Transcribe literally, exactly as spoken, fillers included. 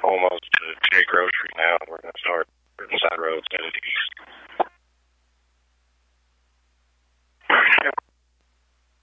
almost to J Grocery now. We're going to start certain side roads headed east.